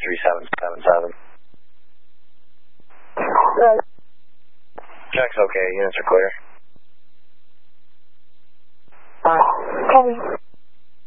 23777. Right. Check's okay, units are clear. Copy.